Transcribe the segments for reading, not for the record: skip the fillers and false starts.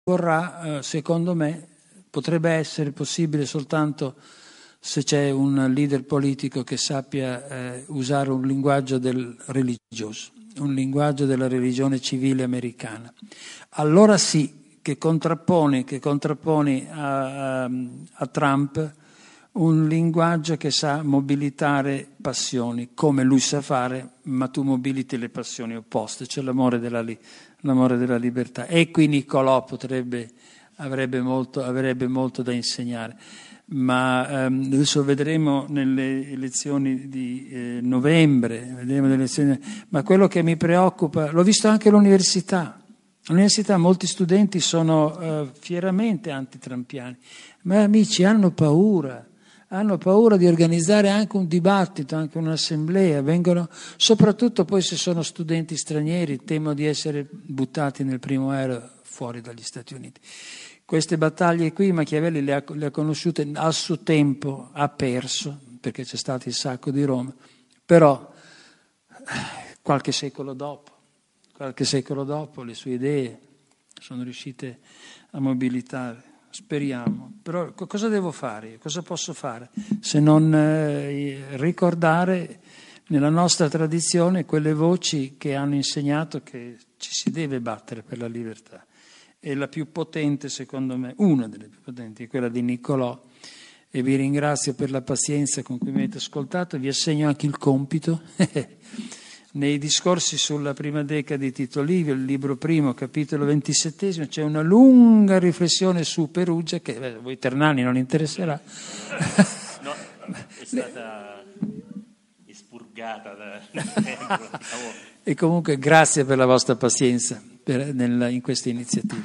vorrà, secondo me, potrebbe essere possibile soltanto se c'è un leader politico che sappia usare un linguaggio del religioso, un linguaggio della religione civile americana. Allora sì che contrapponi a Trump un linguaggio che sa mobilitare passioni, come lui sa fare, ma tu mobiliti le passioni opposte, cioè l'amore della libertà. E qui Niccolò avrebbe molto da insegnare. Ma adesso vedremo nelle elezioni di novembre, ma quello che mi preoccupa, l'ho visto anche all'università. All'università molti studenti sono fieramente antitrampiani, ma amici hanno paura di organizzare anche un dibattito, anche un'assemblea, soprattutto poi se sono studenti stranieri, temono di essere buttati nel primo aereo fuori dagli Stati Uniti. Queste battaglie qui Machiavelli le ha conosciute al suo tempo, ha perso, perché c'è stato il sacco di Roma, però qualche secolo dopo le sue idee sono riuscite a mobilitare, speriamo. Però cosa devo fare? Cosa posso fare? Se non ricordare nella nostra tradizione quelle voci che hanno insegnato che ci si deve battere per la libertà. E la più potente, secondo me, una delle più potenti, è quella di Niccolò, e vi ringrazio per la pazienza con cui mi avete ascoltato. Vi assegno anche il compito. Nei discorsi sulla prima decade di Tito Livio, il libro primo, capitolo 27, c'è una lunga riflessione su Perugia che a voi ternani non interesserà. No, è stata espurgata da E comunque grazie per la vostra pazienza in questa iniziativa.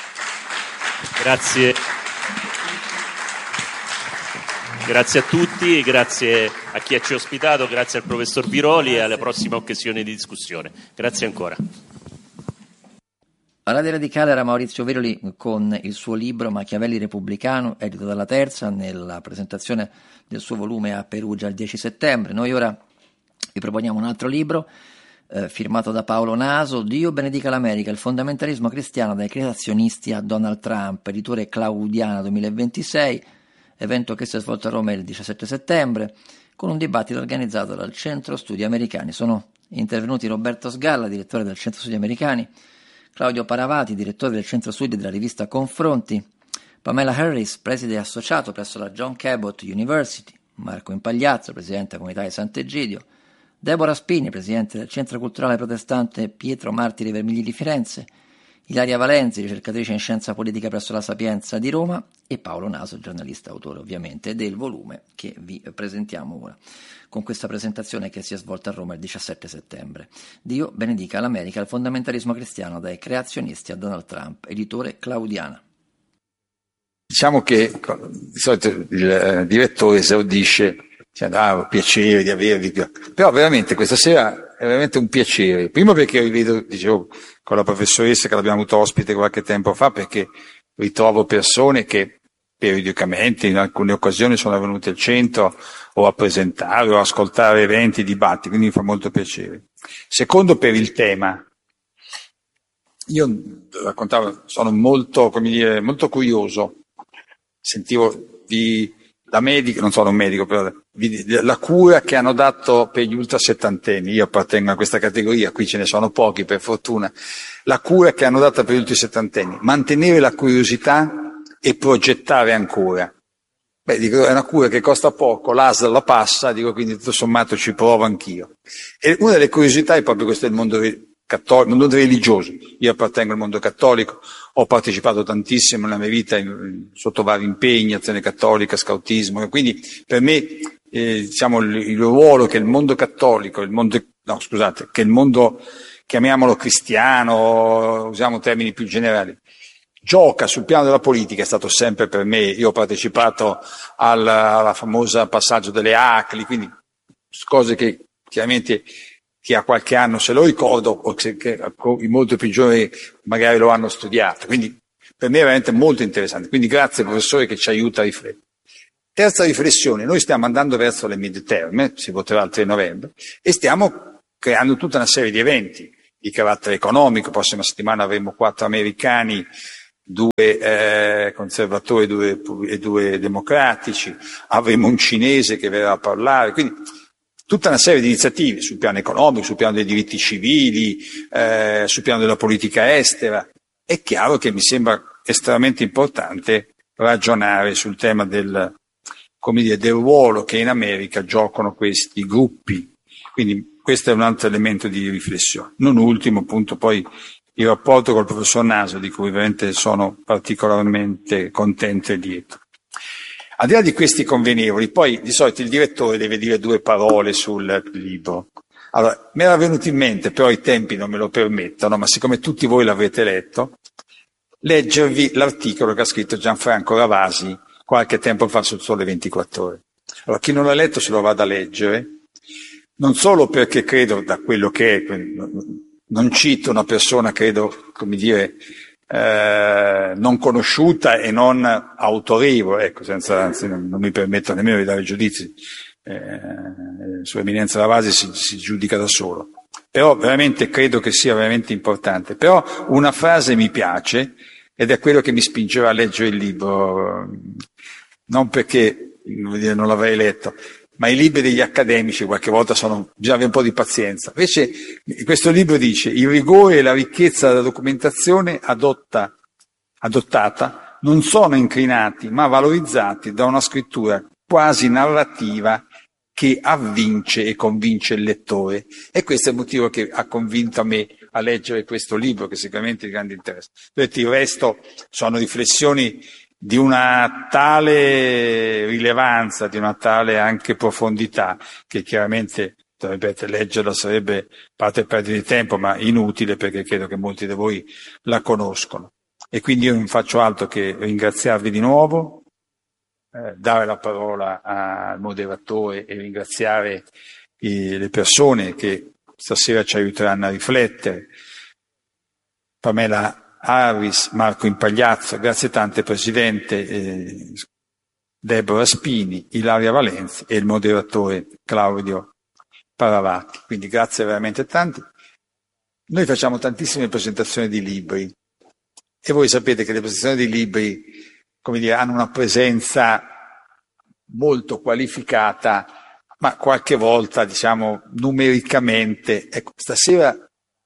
Grazie a tutti, grazie a chi ci ha ospitato, grazie al professor Biroli e alla prossima occasione di discussione. Grazie ancora. A Radio Radicale era Maurizio Viroli con il suo libro Machiavelli Repubblicano, edito dalla Terza, nella presentazione del suo volume a Perugia il 10 settembre. Noi ora vi proponiamo un altro libro firmato da Paolo Naso, Dio benedica l'America, il fondamentalismo cristiano dai creazionisti a Donald Trump, editore Claudiana 2026, evento che si è svolto a Roma il 17 settembre, con un dibattito organizzato dal Centro Studi Americani. Sono intervenuti Roberto Sgalla, direttore del Centro Studi Americani, Claudio Paravati, direttore del Centro Studi della rivista Confronti, Pamela Harris, preside associato presso la John Cabot University, Marco Impagliazzo, presidente della Comunità di Sant'Egidio, Deborah Spini, presidente del Centro Culturale Protestante Pietro Martiri Vermigli di Firenze, Ilaria Valenzi, ricercatrice in scienza politica presso la Sapienza di Roma, e Paolo Naso, giornalista, autore ovviamente del volume che vi presentiamo ora, con questa presentazione che si è svolta a Roma il 17 settembre. Dio benedica l'America, il fondamentalismo cristiano dai creazionisti a Donald Trump, editore Claudiana. Diciamo che di solito il direttore esaudisce dicendo piacere di avervi, però veramente questa sera è veramente un piacere, primo perché rivedo, dicevo, con la professoressa che l'abbiamo avuto ospite qualche tempo fa, perché ritrovo persone che periodicamente in alcune occasioni sono venute al centro o a presentare o a ascoltare eventi, dibattiti, quindi mi fa molto piacere. Secondo, per il tema. Io raccontavo, sono molto curioso, sentivo da medico, non sono un medico, però la cura che hanno dato per gli ultrasettantenni, io appartengo a questa categoria, qui ce ne sono pochi per fortuna, la cura che hanno dato per gli ultrasettantenni, mantenere la curiosità e progettare ancora. Dico, è una cura che costa poco, l'ASL la passa, dico, quindi tutto sommato ci provo anch'io. E una delle curiosità è proprio questo del mondo cattolico, il mondo religioso. Io appartengo al mondo cattolico, ho partecipato tantissimo nella mia vita sotto vari impegni, azione cattolica, scautismo, quindi per me il ruolo che il mondo cattolico, che il mondo, chiamiamolo cristiano, usiamo termini più generali, gioca sul piano della politica è stato sempre per me. Io ho partecipato alla famosa passaggio delle ACLI, quindi cose che chiaramente chi ha qualche anno se lo ricordo, o che i molto più giovani magari lo hanno studiato, quindi per me è veramente molto interessante, quindi grazie professore che ci aiuta a riflettere. Terza riflessione, noi stiamo andando verso le midterm, si voterà il 3 novembre, e stiamo creando tutta una serie di eventi di carattere economico. Prossima settimana avremo 4 americani 2 conservatori e 2 democratici, avremo un cinese che verrà a parlare, quindi tutta una serie di iniziative sul piano economico, sul piano dei diritti civili, sul piano della politica estera. È chiaro che mi sembra estremamente importante ragionare sul tema del ruolo che in America giocano questi gruppi. Quindi questo è un altro elemento di riflessione. Non ultimo, appunto, poi il rapporto col professor Naso, di cui veramente sono particolarmente contento e lieto. Al di là di questi convenevoli, poi di solito il direttore deve dire 2 parole sul libro. Allora, mi era venuto in mente, però i tempi non me lo permettono, ma siccome tutti voi l'avrete letto, leggervi l'articolo che ha scritto Gianfranco Ravasi qualche tempo fa sul Sole 24 Ore. Allora, chi non l'ha letto se lo vada a leggere, non solo perché credo, da quello che è, non cito una persona, credo, non conosciuta e non autorevole, ecco, anzi, non mi permetto nemmeno di dare giudizi, Sua Eminenza Ravasi si giudica da solo, però veramente credo che sia veramente importante. Però una frase mi piace ed è quello che mi spingeva a leggere il libro, non perché non l'avrei letto, ma i libri degli accademici qualche volta bisogna avere un po' di pazienza. Invece questo libro dice: il rigore e la ricchezza della documentazione adottata non sono incrinati ma valorizzati da una scrittura quasi narrativa che avvince e convince il lettore. E questo è il motivo che ha convinto a me a leggere questo libro, che sicuramente è di grande interesse. Il resto sono riflessioni di una tale rilevanza, di una tale anche profondità, che chiaramente, ripeto, leggerla sarebbe parte perdita di tempo, ma inutile, perché credo che molti di voi la conoscono. E quindi io non faccio altro che ringraziarvi di nuovo, dare la parola al moderatore e ringraziare le persone che stasera ci aiuteranno a riflettere. Pamela Harris, Marco Impagliazzo, grazie tante Presidente, Deborah Spini, Ilaria Valenzi e il moderatore Claudio Paravati. Quindi grazie veramente tanti. Noi facciamo tantissime presentazioni di libri e voi sapete che le presentazioni di libri, hanno una presenza molto qualificata, ma qualche volta, numericamente, ecco, stasera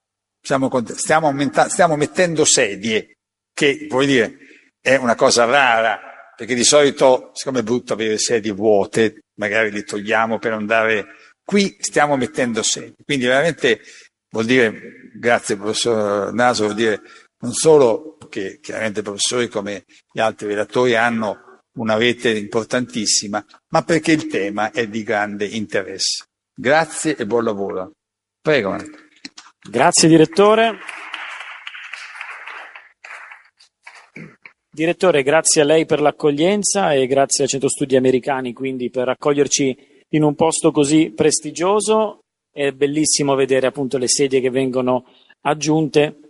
stiamo mettendo sedie, che è una cosa rara, perché di solito, siccome è brutto avere sedie vuote, magari le togliamo per andare. Qui stiamo mettendo sedie, quindi veramente vuol dire, grazie professor Naso, vuol dire non solo che chiaramente professori come gli altri relatori hanno una rete importantissima, ma perché il tema è di grande interesse. Grazie e buon lavoro. Prego. Grazie direttore. Direttore, grazie a lei per l'accoglienza e grazie al Centro Studi Americani quindi per accoglierci in un posto così prestigioso. È bellissimo vedere appunto le sedie che vengono aggiunte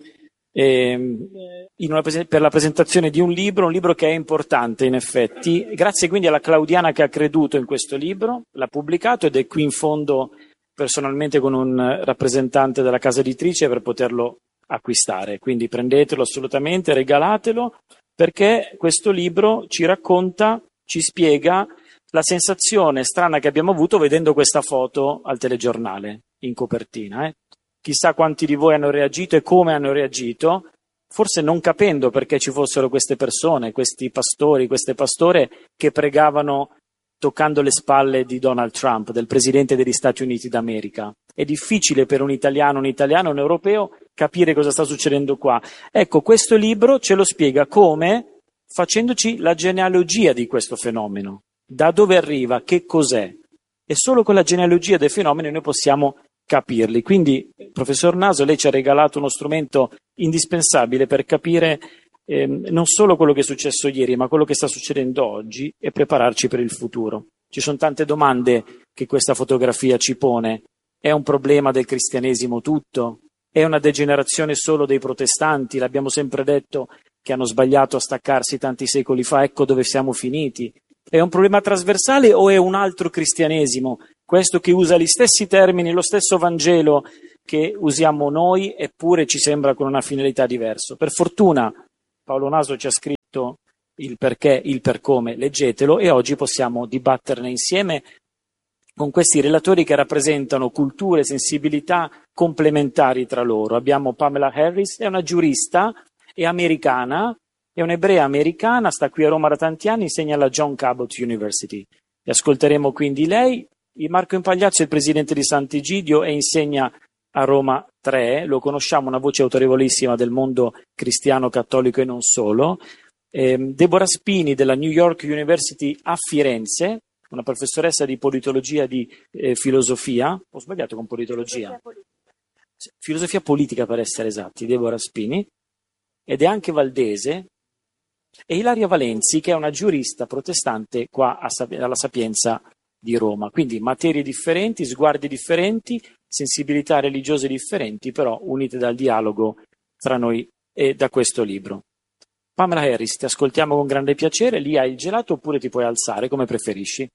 per la presentazione di un libro che è importante in effetti. Grazie quindi alla Claudiana che ha creduto in questo libro, l'ha pubblicato ed è qui in fondo personalmente con un rappresentante della casa editrice per poterlo acquistare, quindi prendetelo assolutamente, regalatelo, perché questo libro ci racconta, ci spiega la sensazione strana che abbiamo avuto vedendo questa foto al telegiornale in copertina. Chissà quanti di voi hanno reagito e come hanno reagito, forse non capendo perché ci fossero queste persone, questi pastori, queste pastore che pregavano toccando le spalle di Donald Trump, del presidente degli Stati Uniti d'America. È difficile per un italiano, un europeo, capire cosa sta succedendo qua. Ecco, questo libro ce lo spiega come, facendoci la genealogia di questo fenomeno. Da dove arriva, che cos'è. E solo con la genealogia del fenomeno noi possiamo capirli. Quindi, professor Naso, lei ci ha regalato uno strumento indispensabile per capire non solo quello che è successo ieri, ma quello che sta succedendo oggi e prepararci per il futuro. Ci sono tante domande che questa fotografia ci pone. È un problema del cristianesimo tutto? È una degenerazione solo dei protestanti? L'abbiamo sempre detto che hanno sbagliato a staccarsi tanti secoli fa, ecco dove siamo finiti. È un problema trasversale o è un altro cristianesimo? Questo che usa gli stessi termini, lo stesso Vangelo che usiamo noi, eppure ci sembra con una finalità diversa. Per fortuna Paolo Naso ci ha scritto il perché, il per come, leggetelo, e oggi possiamo dibatterne insieme con questi relatori che rappresentano culture e sensibilità complementari tra loro. Abbiamo Pamela Harris, è una giurista, è americana, è un'ebrea americana, sta qui a Roma da tanti anni, insegna alla John Cabot University. E ascolteremo quindi lei. Marco Impagliazzo è il presidente di Sant'Egidio e insegna a Roma 3, lo conosciamo, una voce autorevolissima del mondo cristiano, cattolico e non solo. Deborah Spini della New York University a Firenze, una professoressa di politologia di filosofia, ho sbagliato con politologia? Filosofia politica per essere esatti, Deborah Spini, ed è anche valdese, e Ilaria Valenzi che è una giurista protestante qua alla Sapienza di Roma, quindi materie differenti, sguardi differenti, sensibilità religiose differenti, però unite dal dialogo tra noi e da questo libro. Pamela Harris, ti ascoltiamo con grande piacere, lì hai il gelato oppure ti puoi alzare, come preferisci.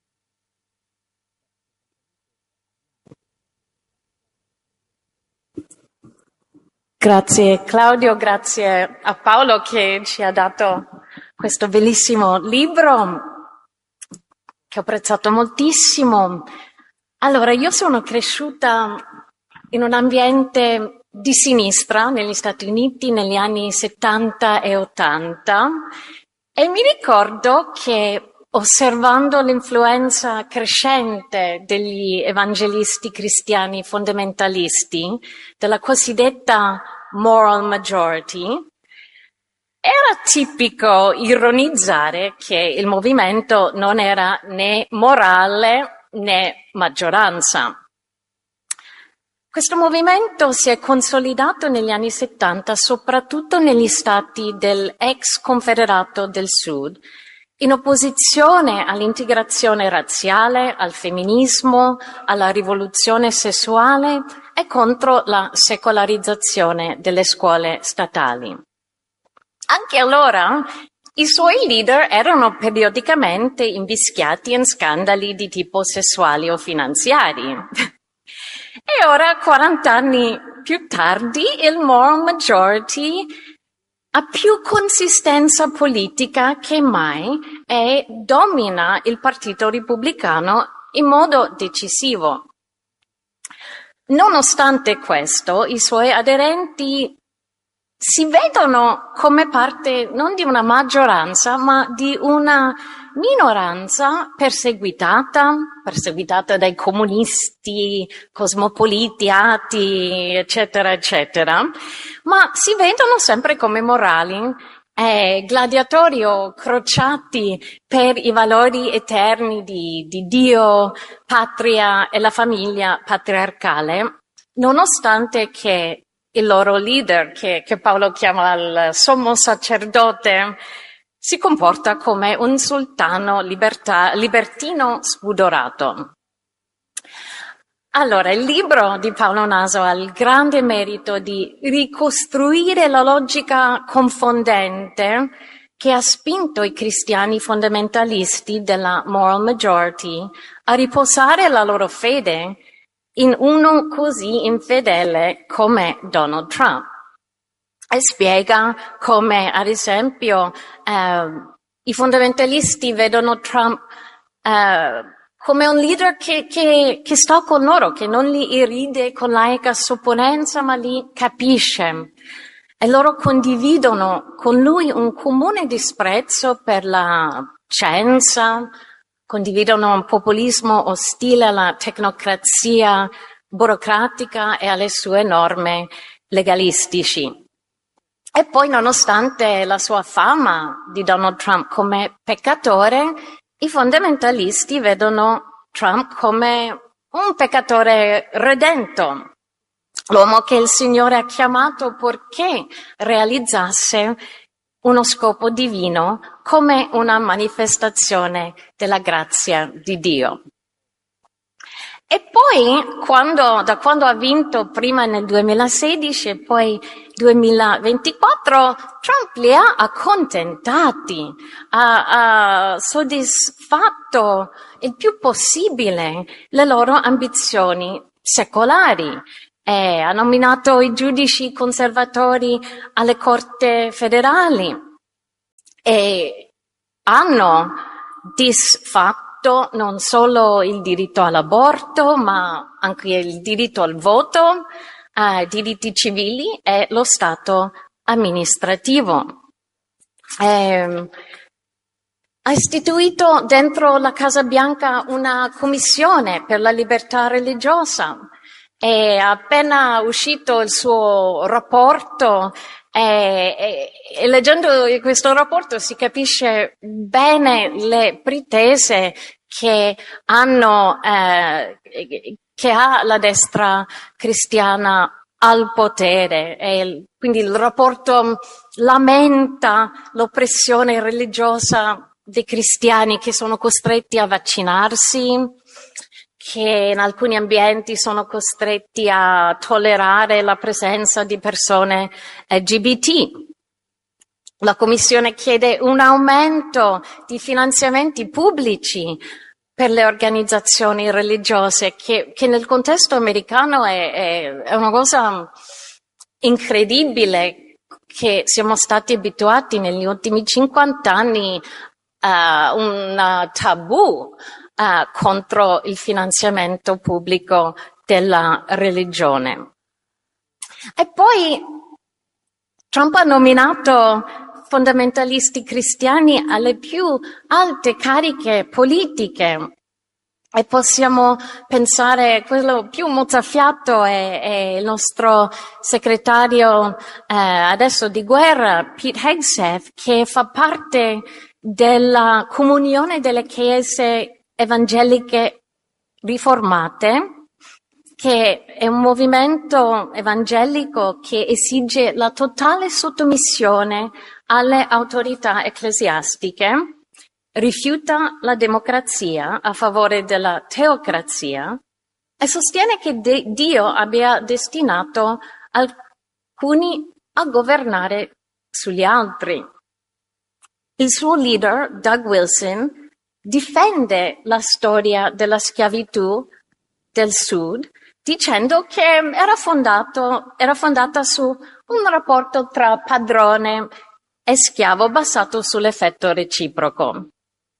Grazie Claudio, grazie a Paolo che ci ha dato questo bellissimo libro che ho apprezzato moltissimo. Allora, io sono cresciuta in un ambiente di sinistra negli Stati Uniti negli anni 70 e 80 e mi ricordo che osservando l'influenza crescente degli evangelisti cristiani fondamentalisti, della cosiddetta moral majority, era tipico ironizzare che il movimento non era né morale né maggioranza. Questo movimento si è consolidato negli anni 70, soprattutto negli stati dell'ex Confederato del Sud, in opposizione all'integrazione razziale, al femminismo, alla rivoluzione sessuale e contro la secolarizzazione delle scuole statali. Anche allora i suoi leader erano periodicamente invischiati in scandali di tipo sessuali o finanziari. E ora, 40 anni più tardi, il moral majority ha più consistenza politica che mai e domina il Partito Repubblicano in modo decisivo. Nonostante questo, i suoi aderenti si vedono come parte non di una maggioranza, ma di una minoranza perseguitata dai comunisti, cosmopoliti, atei, eccetera, eccetera, ma si vedono sempre come morali, gladiatori o crociati per i valori eterni di Dio, patria e la famiglia patriarcale, nonostante che il loro leader, che Paolo chiama il sommo sacerdote, si comporta come un sultano libertino spudorato. Allora, il libro di Paolo Naso ha il grande merito di ricostruire la logica confondente che ha spinto i cristiani fondamentalisti della moral majority a riposare la loro fede in uno così infedele come Donald Trump. E spiega come, ad esempio, i fondamentalisti vedono Trump come un leader che sta con loro, che non li irride con laica supponenza, ma li capisce. E loro condividono con lui un comune disprezzo per la scienza, condividono un populismo ostile alla tecnocrazia burocratica e alle sue norme legalistici. E poi, nonostante la sua fama di Donald Trump come peccatore, i fondamentalisti vedono Trump come un peccatore redento, l'uomo che il Signore ha chiamato purché realizzasse uno scopo divino come una manifestazione della grazia di Dio. E poi, da quando ha vinto prima nel 2016 e poi 2024, Trump li ha accontentati, ha soddisfatto il più possibile le loro ambizioni secolari. ha nominato i giudici conservatori alle corti federali e hanno disfatto non solo il diritto all'aborto, ma anche il diritto al voto, diritti civili e lo Stato amministrativo. Ha istituito dentro la Casa Bianca una commissione per la libertà religiosa. È appena uscito il suo rapporto e leggendo questo rapporto si capisce bene le pretese che hanno, che ha la destra cristiana al potere, e quindi il rapporto lamenta l'oppressione religiosa dei cristiani che sono costretti a vaccinarsi, che in alcuni ambienti sono costretti a tollerare la presenza di persone LGBT. La Commissione chiede un aumento di finanziamenti pubblici per le organizzazioni religiose, che nel contesto americano è una cosa incredibile, che siamo stati abituati negli ultimi 50 anni a un tabù contro il finanziamento pubblico della religione. E poi Trump ha nominato fondamentalisti cristiani alle più alte cariche politiche, e possiamo pensare, quello più mozzafiato è il nostro segretario adesso di guerra, Pete Hegseth, che fa parte della comunione delle chiese evangeliche riformate, che è un movimento evangelico che esige la totale sottomissione alle autorità ecclesiastiche, rifiuta la democrazia a favore della teocrazia e sostiene che Dio abbia destinato alcuni a governare sugli altri. Il suo leader, Doug Wilson, difende la storia della schiavitù del Sud, dicendo che era fondata su un rapporto tra padrone e schiavo basato sull'effetto reciproco.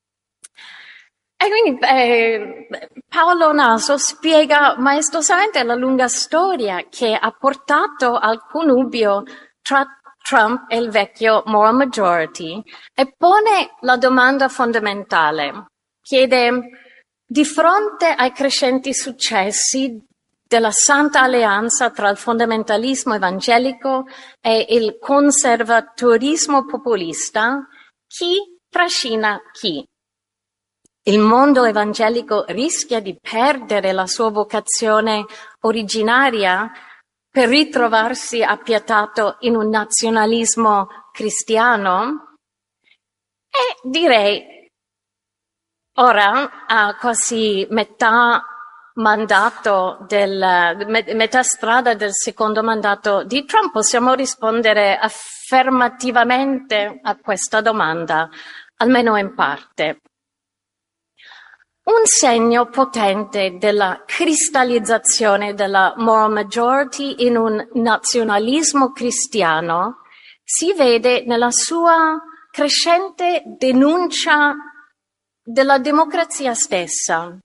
E quindi Paolo Naso spiega maestosamente la lunga storia che ha portato al connubio tra Trump e il vecchio moral majority e pone la domanda fondamentale. Chiede: di fronte ai crescenti successi della santa alleanza tra il fondamentalismo evangelico e il conservatorismo populista, chi trascina chi? Il mondo evangelico rischia di perdere la sua vocazione originaria per ritrovarsi appiattato in un nazionalismo cristiano? E direi, ora, a quasi metà strada del secondo mandato di Trump, possiamo rispondere affermativamente a questa domanda, almeno in parte. Un segno potente della cristallizzazione della moral majority in un nazionalismo cristiano si vede nella sua crescente denuncia della democrazia stessa.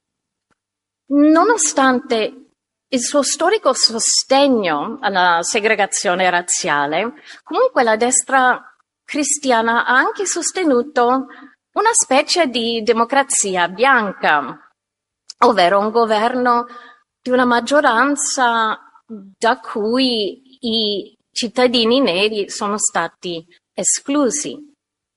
Nonostante il suo storico sostegno alla segregazione razziale, comunque la destra cristiana ha anche sostenuto una specie di democrazia bianca, ovvero un governo di una maggioranza da cui i cittadini neri sono stati esclusi.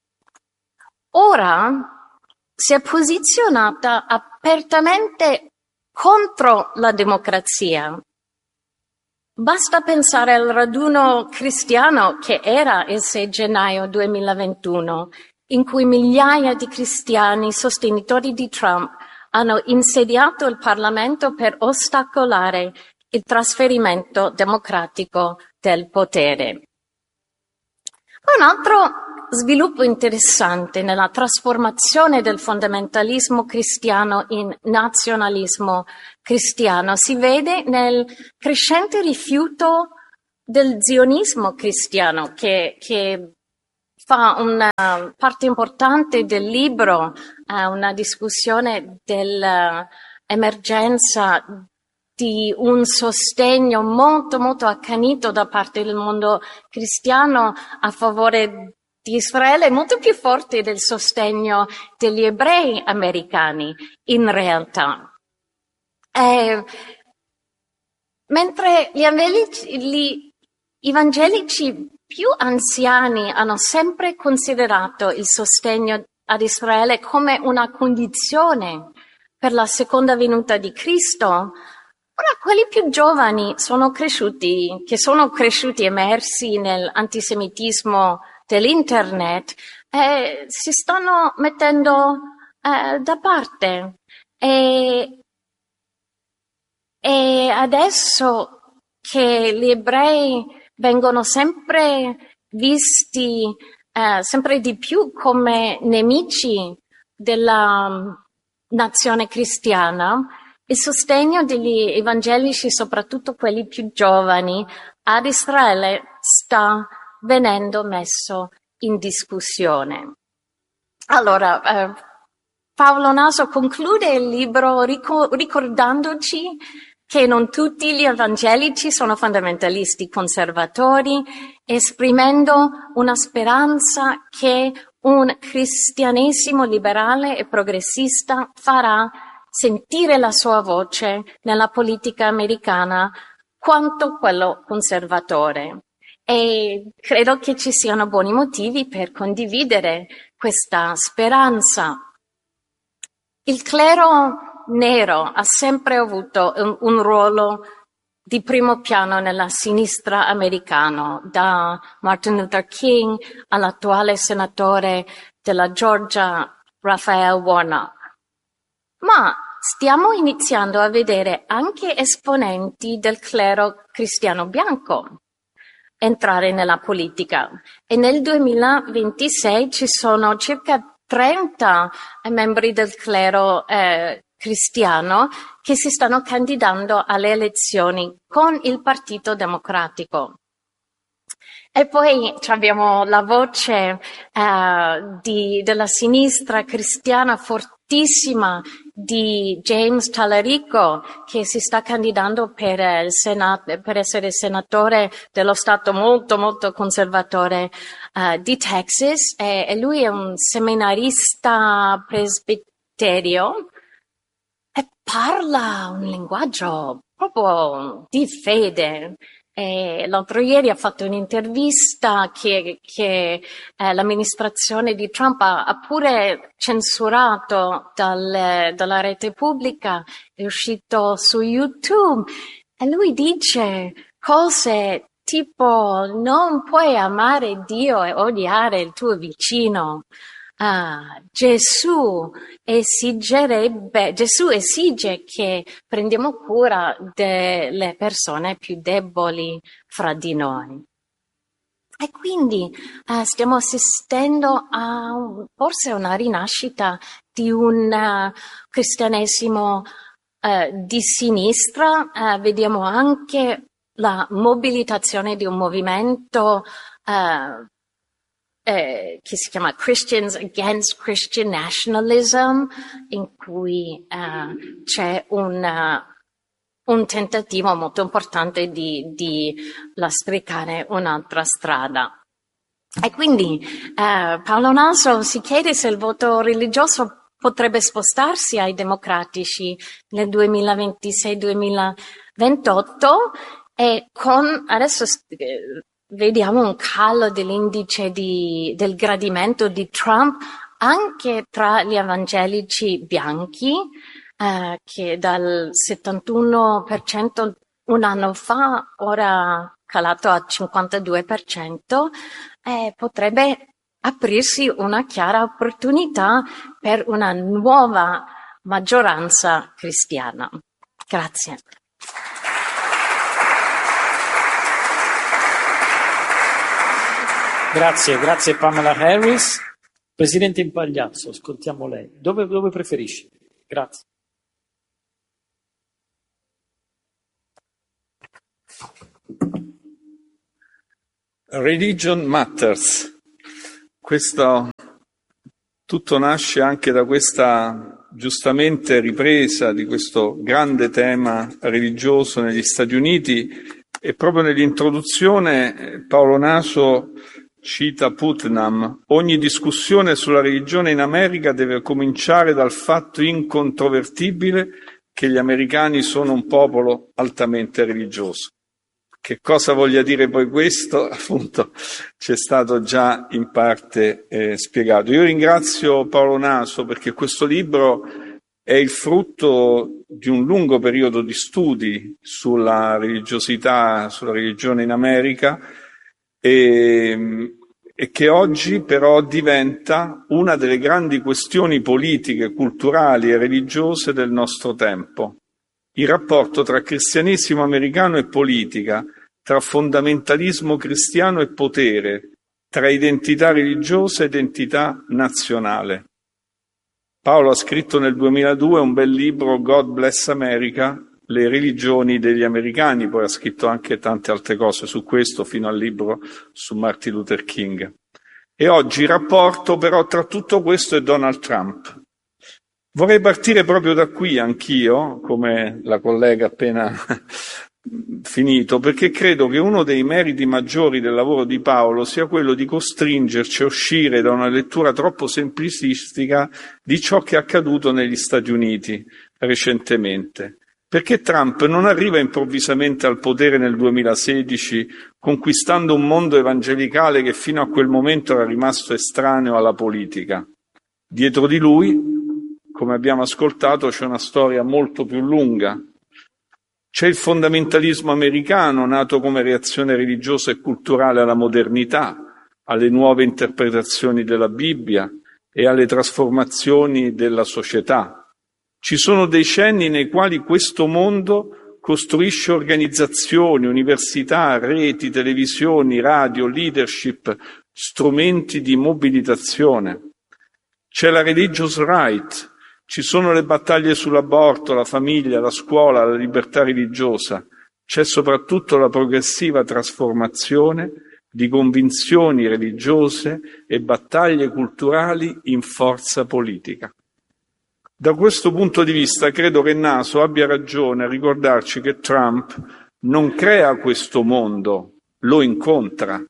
Ora si è posizionata apertamente contro la democrazia. Basta pensare al raduno cristiano che era il 6 gennaio 2021, in cui migliaia di cristiani sostenitori di Trump hanno insediato il Parlamento per ostacolare il trasferimento democratico del potere. Un altro sviluppo interessante nella trasformazione del fondamentalismo cristiano in nazionalismo cristiano si vede nel crescente rifiuto del zionismo cristiano che fa una parte importante del libro, una discussione dell'emergenza di un sostegno molto, molto accanito da parte del mondo cristiano a favore di Israele, molto più forte del sostegno degli ebrei americani, in realtà. Mentre gli evangelici più anziani hanno sempre considerato il sostegno ad Israele come una condizione per la seconda venuta di Cristo, ora quelli più giovani che sono cresciuti immersi nell'antisemitismo dell'internet, si stanno mettendo da parte. E adesso che gli ebrei vengono sempre visti sempre di più come nemici della nazione cristiana, il sostegno degli evangelici, soprattutto quelli più giovani, ad Israele sta venendo messo in discussione. Allora, Paolo Naso conclude il libro ricordandoci che non tutti gli evangelici sono fondamentalisti conservatori, esprimendo una speranza che un cristianesimo liberale e progressista farà sentire la sua voce nella politica americana quanto quello conservatore. E credo che ci siano buoni motivi per condividere questa speranza. Il clero nero ha sempre avuto un ruolo di primo piano nella sinistra americana, da Martin Luther King all'attuale senatore della Georgia, Raphael Warnock. Ma stiamo iniziando a vedere anche esponenti del clero cristiano bianco entrare nella politica. E nel 2026 ci sono circa 30 membri del clero cristiano che si stanno candidando alle elezioni con il Partito Democratico. E poi abbiamo la voce della sinistra cristiana fortissima di James Talarico, che si sta candidando per essere senatore dello stato molto, molto conservatore di Texas. E lui è un seminarista presbiterio e parla un linguaggio proprio di fede. L'altro ieri ha fatto un'intervista che l'amministrazione di Trump ha pure censurato dalla rete pubblica, è uscito su YouTube, e lui dice cose tipo: non puoi amare Dio e odiare il tuo vicino. Gesù esige che prendiamo cura delle persone più deboli fra di noi. E quindi stiamo assistendo a forse una rinascita di un cristianesimo di sinistra. Vediamo anche la mobilitazione di un movimento che si chiama Christians Against Christian Nationalism, in cui c'è un tentativo molto importante di lastricare un'altra strada. E quindi Paolo Naso si chiede se il voto religioso potrebbe spostarsi ai democratici nel 2026-2028, e adesso vediamo un calo dell'indice del gradimento di Trump anche tra gli evangelici bianchi, che dal 71% un anno fa ora calato a 52%, potrebbe aprirsi una chiara opportunità per una nuova maggioranza cristiana. Grazie. Grazie Pamela Harris. Presidente Impagliazzo, ascoltiamo lei. Dove preferisci? Grazie. Religion Matters. Questo tutto nasce anche da questa giustamente ripresa di questo grande tema religioso negli Stati Uniti, e proprio nell'introduzione Paolo Naso cita Putnam: ogni discussione sulla religione in America deve cominciare dal fatto incontrovertibile che gli americani sono un popolo altamente religioso. Che cosa voglia dire poi questo? Appunto, ci è stato già in parte spiegato. Io ringrazio Paolo Naso perché questo libro è il frutto di un lungo periodo di studi sulla religiosità, sulla religione in America, e che oggi però diventa una delle grandi questioni politiche, culturali e religiose del nostro tempo. Il rapporto tra cristianesimo americano e politica, tra fondamentalismo cristiano e potere, tra identità religiosa e identità nazionale. Paolo ha scritto nel 2002 un bel libro, God Bless America, le religioni degli americani, poi ha scritto anche tante altre cose su questo, fino al libro su Martin Luther King. E oggi il rapporto però tra tutto questo e Donald Trump. Vorrei partire proprio da qui anch'io, come la collega appena finito, perché credo che uno dei meriti maggiori del lavoro di Paolo sia quello di costringerci a uscire da una lettura troppo semplicistica di ciò che è accaduto negli Stati Uniti recentemente. Perché Trump non arriva improvvisamente al potere nel 2016 conquistando un mondo evangelicale che fino a quel momento era rimasto estraneo alla politica. Dietro di lui, come abbiamo ascoltato, c'è una storia molto più lunga. C'è il fondamentalismo americano, nato come reazione religiosa e culturale alla modernità, alle nuove interpretazioni della Bibbia e alle trasformazioni della società. Ci sono decenni nei quali questo mondo costruisce organizzazioni, università, reti, televisioni, radio, leadership, strumenti di mobilitazione. C'è la religious right. Ci sono le battaglie sull'aborto, la famiglia, la scuola, la libertà religiosa. C'è soprattutto la progressiva trasformazione di convinzioni religiose e battaglie culturali in forza politica. Da questo punto di vista credo che Naso abbia ragione a ricordarci che Trump non crea questo mondo, lo incontra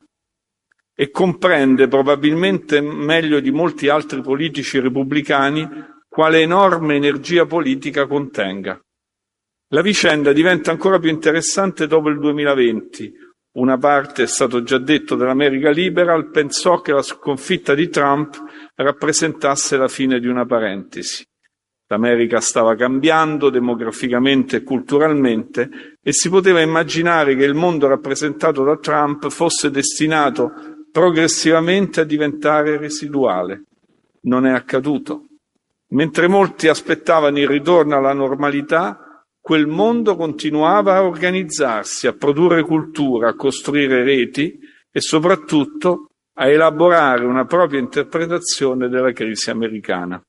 e comprende probabilmente meglio di molti altri politici repubblicani quale enorme energia politica contenga. La vicenda diventa ancora più interessante dopo il 2020. Una parte, è stato già detto, dell'America Liberal pensò che la sconfitta di Trump rappresentasse la fine di una parentesi. L'America stava cambiando demograficamente e culturalmente e si poteva immaginare che il mondo rappresentato da Trump fosse destinato progressivamente a diventare residuale. Non è accaduto. Mentre molti aspettavano il ritorno alla normalità, quel mondo continuava a organizzarsi, a produrre cultura, a costruire reti e soprattutto a elaborare una propria interpretazione della crisi americana.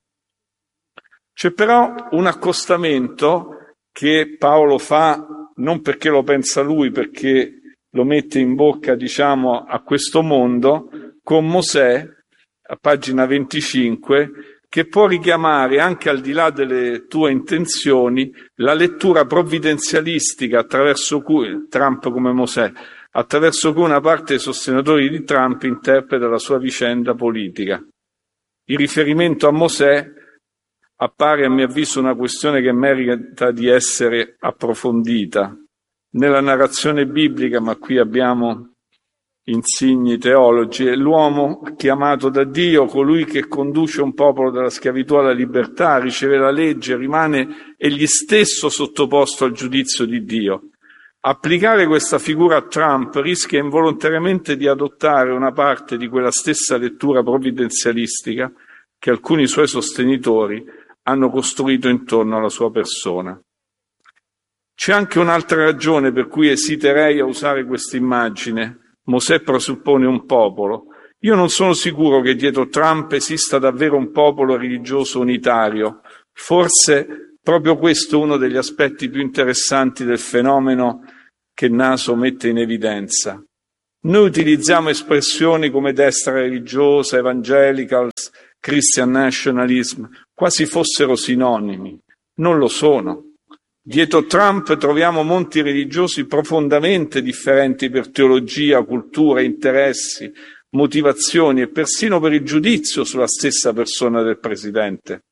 C'è però un accostamento che Paolo fa, non perché lo pensa lui, perché lo mette in bocca, diciamo, a questo mondo, con Mosè, a pagina 25, che può richiamare, anche al di là delle tue intenzioni, la lettura provvidenzialistica attraverso cui Trump come Mosè, attraverso cui una parte dei sostenitori di Trump interpreta la sua vicenda politica. Il riferimento a Mosè appare, a mio avviso, una questione che merita di essere approfondita. Nella narrazione biblica, ma qui abbiamo insigni teologi, è l'uomo chiamato da Dio, colui che conduce un popolo dalla schiavitù alla libertà, riceve la legge, rimane egli stesso sottoposto al giudizio di Dio. Applicare questa figura a Trump rischia involontariamente di adottare una parte di quella stessa lettura provvidenzialistica che alcuni suoi sostenitori hanno costruito intorno alla sua persona. C'è anche un'altra ragione per cui esiterei a usare questa immagine. Mosè presuppone un popolo Io non sono sicuro che dietro Trump esista davvero un popolo religioso unitario. Forse proprio questo è uno degli aspetti più interessanti del fenomeno che Naso mette in evidenza. Noi utilizziamo espressioni come destra religiosa, evangelicals, Christian nationalism, quasi fossero sinonimi. Non lo sono. Dietro Trump troviamo monti religiosi profondamente differenti per teologia, cultura, interessi, motivazioni e persino per il giudizio sulla stessa persona del presidente.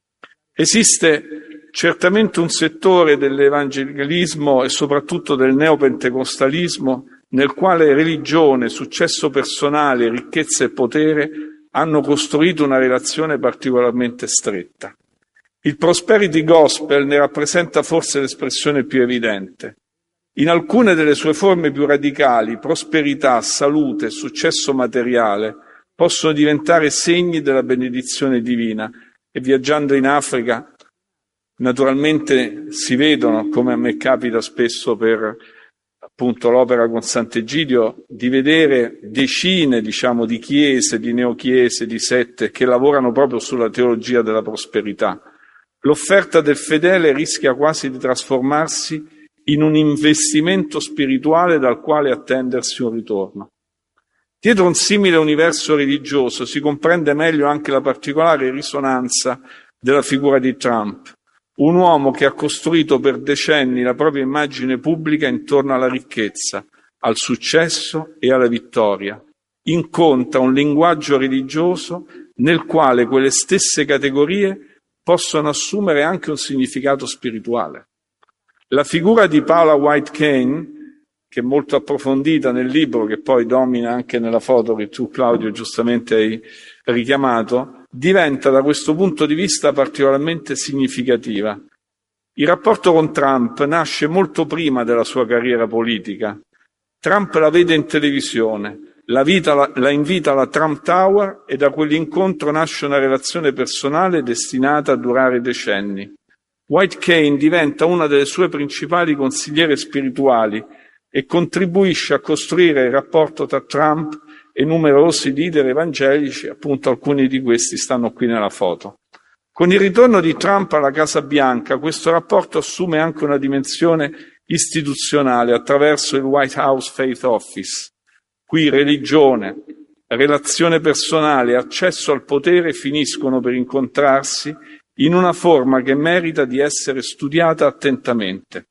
Esiste certamente un settore dell'evangelicalismo e soprattutto del neopentecostalismo nel quale religione, successo personale, ricchezza e potere hanno costruito una relazione particolarmente stretta. Il prosperity gospel ne rappresenta forse l'espressione più evidente. In alcune delle sue forme più radicali, prosperità, salute e successo materiale possono diventare segni della benedizione divina e viaggiando in Africa naturalmente si vedono, come a me capita spesso per appunto l'opera con Sant'Egidio, di vedere decine di chiese, di neochiese, di sette che lavorano proprio sulla teologia della prosperità. L'offerta del fedele rischia quasi di trasformarsi in un investimento spirituale dal quale attendersi un ritorno. Dietro un simile universo religioso si comprende meglio anche la particolare risonanza della figura di Trump, un uomo che ha costruito per decenni la propria immagine pubblica intorno alla ricchezza, al successo e alla vittoria. Incontra un linguaggio religioso nel quale quelle stesse categorie possono assumere anche un significato spirituale. La figura di Paula White Cain, che è molto approfondita nel libro, che poi domina anche nella foto che tu, Claudio, giustamente hai richiamato, diventa da questo punto di vista particolarmente significativa. Il rapporto con Trump nasce molto prima della sua carriera politica. Trump la vede in televisione, la invita alla Trump Tower e da quell'incontro nasce una relazione personale destinata a durare decenni. White Cain diventa una delle sue principali consigliere spirituali e contribuisce a costruire il rapporto tra Trump e numerosi leader evangelici, appunto alcuni di questi stanno qui nella foto. Con il ritorno di Trump alla Casa Bianca, questo rapporto assume anche una dimensione istituzionale attraverso il White House Faith Office. Qui religione, relazione personale e accesso al potere finiscono per incontrarsi in una forma che merita di essere studiata attentamente.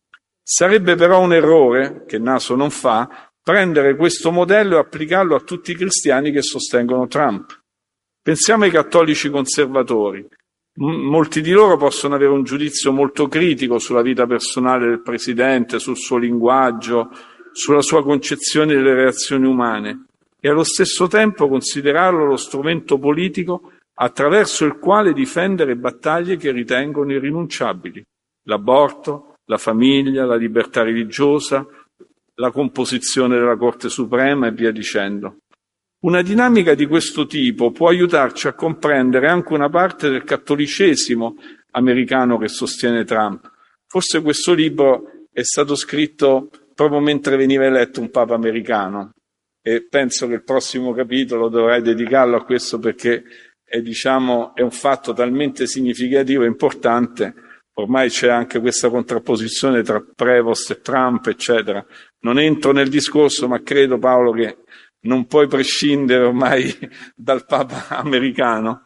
Sarebbe però un errore, che Naso non fa, prendere questo modello e applicarlo a tutti i cristiani che sostengono Trump. Pensiamo ai cattolici conservatori. Molti di loro possono avere un giudizio molto critico sulla vita personale del presidente, sul suo linguaggio, sulla sua concezione delle relazioni umane e allo stesso tempo considerarlo lo strumento politico attraverso il quale difendere battaglie che ritengono irrinunciabili: l'aborto, la famiglia, la libertà religiosa, la composizione della Corte Suprema e via dicendo. Una dinamica di questo tipo può aiutarci a comprendere anche una parte del cattolicesimo americano che sostiene Trump. Forse questo libro è stato scritto proprio mentre veniva eletto un Papa americano e penso che il prossimo capitolo dovrai dedicarlo a questo perché è un fatto talmente significativo e importante. Ormai c'è anche questa contrapposizione tra Prevost e Trump, eccetera. Non entro nel discorso, ma credo, Paolo, che non puoi prescindere ormai dal Papa americano.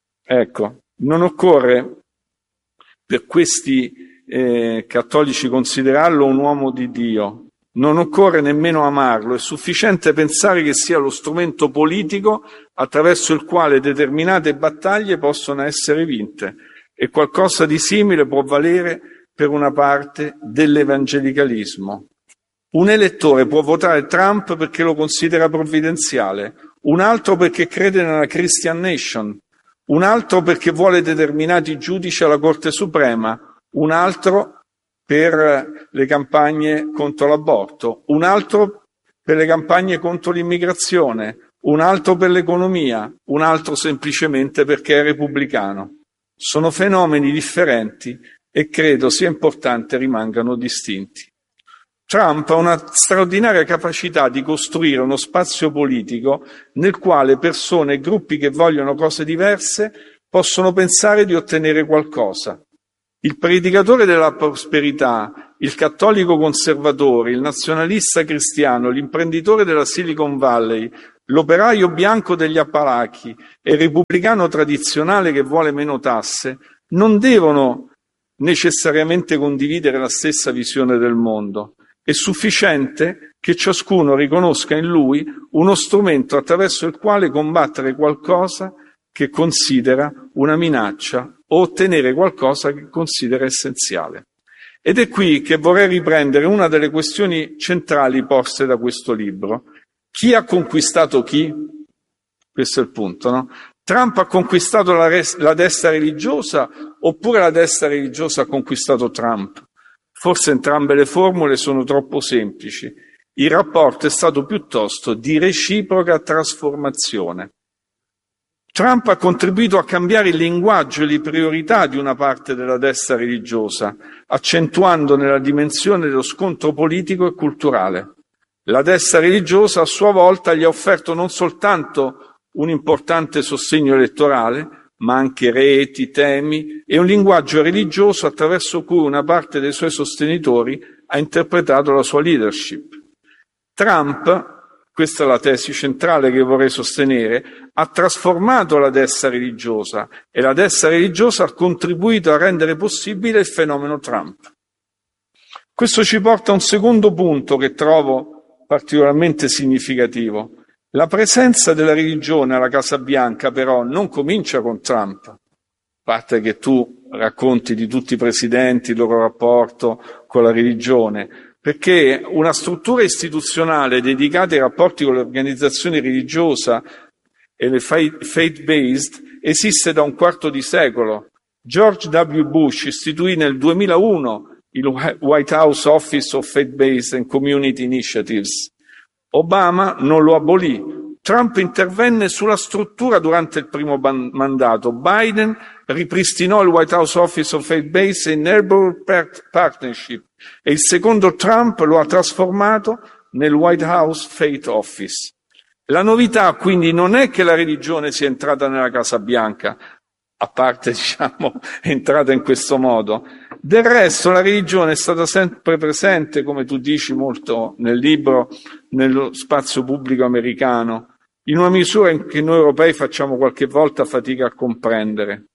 Ecco, non occorre per questi cattolici considerarlo un uomo di Dio. Non occorre nemmeno amarlo, è sufficiente pensare che sia lo strumento politico attraverso il quale determinate battaglie possono essere vinte. E qualcosa di simile può valere per una parte dell'evangelicalismo. Un elettore può votare Trump perché lo considera provvidenziale, un altro perché crede nella Christian Nation, un altro perché vuole determinati giudici alla Corte Suprema, un altro per le campagne contro l'aborto, un altro per le campagne contro l'immigrazione, un altro per l'economia, un altro semplicemente perché è repubblicano. Sono fenomeni differenti e credo sia importante rimangano distinti. Trump ha una straordinaria capacità di costruire uno spazio politico nel quale persone e gruppi che vogliono cose diverse possono pensare di ottenere qualcosa. Il predicatore della prosperità, il cattolico conservatore, il nazionalista cristiano, l'imprenditore della Silicon Valley, l'operaio bianco degli Appalachi e il repubblicano tradizionale che vuole meno tasse non devono necessariamente condividere la stessa visione del mondo. È sufficiente che ciascuno riconosca in lui uno strumento attraverso il quale combattere qualcosa che considera una minaccia o ottenere qualcosa che considera essenziale. Ed è qui che vorrei riprendere una delle questioni centrali poste da questo libro. Chi ha conquistato chi? Questo è il punto, no? Trump ha conquistato la destra religiosa oppure la destra religiosa ha conquistato Trump? Forse entrambe le formule sono troppo semplici. Il rapporto è stato piuttosto di reciproca trasformazione. Trump ha contribuito a cambiare il linguaggio e le priorità di una parte della destra religiosa, accentuandone la dimensione dello scontro politico e culturale. La destra religiosa a sua volta gli ha offerto non soltanto un importante sostegno elettorale, ma anche reti, temi e un linguaggio religioso attraverso cui una parte dei suoi sostenitori ha interpretato la sua leadership. Trump, questa è la tesi centrale che vorrei sostenere, ha trasformato la destra religiosa e la destra religiosa ha contribuito a rendere possibile il fenomeno Trump. Questo ci porta a un secondo punto che trovo particolarmente significativo. La presenza della religione alla Casa Bianca però non comincia con Trump, a parte che tu racconti di tutti i presidenti, il loro rapporto con la religione, perché una struttura istituzionale dedicata ai rapporti con le organizzazioni religiose e le faith-based esiste da un quarto di secolo. George W. Bush istituì nel 2001 il White House Office of Faith-Based and Community Initiatives. Obama non lo abolì. Trump intervenne sulla struttura durante il primo mandato. Biden ripristinò il White House Office of Faith-Based and Neighborhood Partnership e il secondo Trump lo ha trasformato nel White House Faith Office. La novità quindi non è che la religione sia entrata nella Casa Bianca, a parte è entrata in questo modo. Del resto la religione è stata sempre presente, come tu dici molto nel libro, nello spazio pubblico americano, in una misura in che noi europei facciamo qualche volta fatica a comprendere.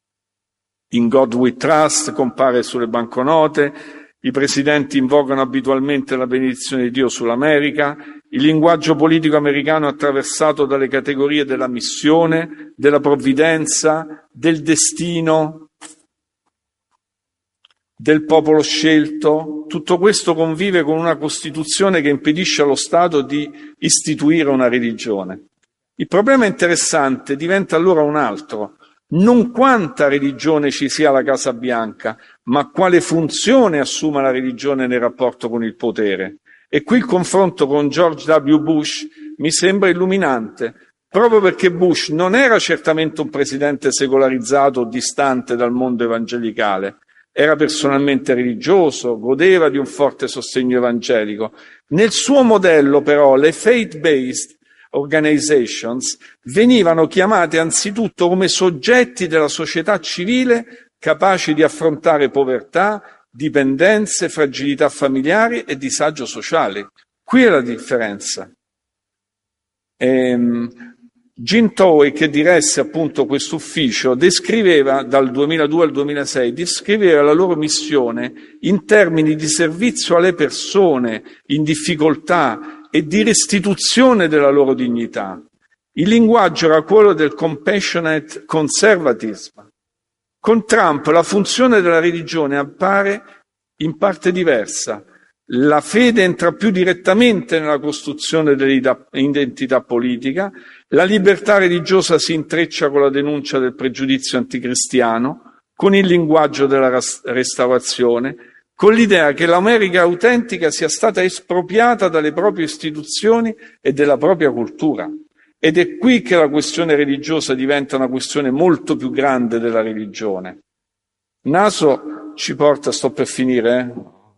In God We Trust compare sulle banconote, i presidenti invocano abitualmente la benedizione di Dio sull'America, il linguaggio politico americano è attraversato dalle categorie della missione, della provvidenza, del destino, del popolo scelto. Tutto questo convive con una Costituzione che impedisce allo Stato di istituire una religione. Il problema interessante diventa allora un altro. Non quanta religione ci sia alla Casa Bianca, ma quale funzione assuma la religione nel rapporto con il potere. E qui il confronto con George W. Bush mi sembra illuminante, proprio perché Bush non era certamente un presidente secolarizzato o distante dal mondo evangelicale. Era personalmente religioso, godeva di un forte sostegno evangelico. Nel suo modello, però, le faith-based organizations venivano chiamate anzitutto come soggetti della società civile capaci di affrontare povertà, dipendenze, fragilità familiari e disagio sociale. Qui è la differenza. Jim Towie, che diresse appunto questo ufficio, descriveva dal 2002 al 2006, descriveva la loro missione in termini di servizio alle persone in difficoltà e di restituzione della loro dignità. Il linguaggio era quello del compassionate conservatism. Con Trump la funzione della religione appare in parte diversa. La fede entra più direttamente nella costruzione dell'identità politica, la libertà religiosa si intreccia con la denuncia del pregiudizio anticristiano, con il linguaggio della restaurazione, con l'idea che l'America autentica sia stata espropriata dalle proprie istituzioni e della propria cultura. Ed è qui che la questione religiosa diventa una questione molto più grande della religione. Naso ci porta, sto per finire,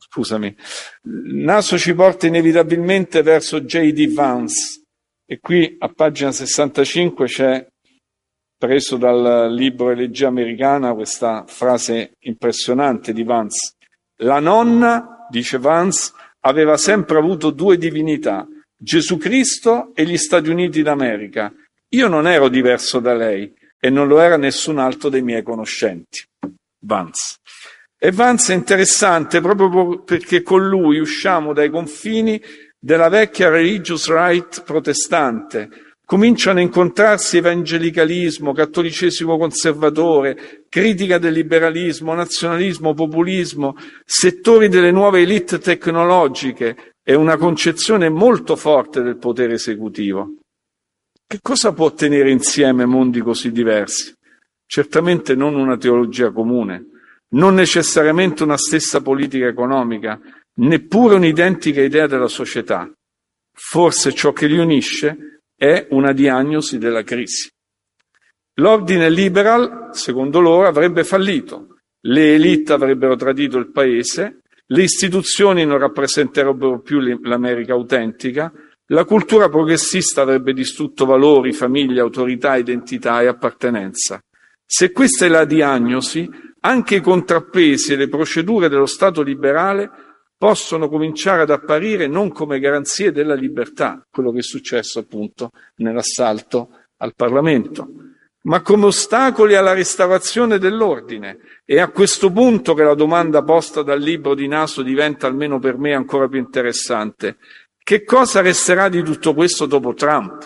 Naso ci porta inevitabilmente verso J.D. Vance, e qui a pagina 65 c'è, preso dal libro Elegia americana, questa frase impressionante di Vance. La nonna, dice Vance, aveva sempre avuto due divinità, Gesù Cristo e gli Stati Uniti d'America. Io non ero diverso da lei e non lo era nessun altro dei miei conoscenti. Vance. E Vance è interessante proprio perché con lui usciamo dai confini della vecchia religious right protestante. Cominciano a incontrarsi evangelicalismo, cattolicesimo conservatore, critica del liberalismo, nazionalismo, populismo, settori delle nuove elite tecnologiche e una concezione molto forte del potere esecutivo. Che cosa può tenere insieme mondi così diversi? Certamente non una teologia comune, non necessariamente una stessa politica economica, neppure un'identica idea della società. Forse ciò che li unisce è una diagnosi della crisi. L'ordine liberal, secondo loro, avrebbe fallito, le elite avrebbero tradito il paese, le istituzioni non rappresenterebbero più l'America autentica, la cultura progressista avrebbe distrutto valori, famiglia, autorità, identità e appartenenza. Se questa è la diagnosi, anche i contrappesi e le procedure dello Stato liberale possono cominciare ad apparire non come garanzie della libertà, quello che è successo appunto nell'assalto al Parlamento, ma come ostacoli alla restaurazione dell'ordine. È a questo punto che la domanda posta dal libro di Naso diventa, almeno per me, ancora più interessante. Che cosa resterà di tutto questo dopo Trump?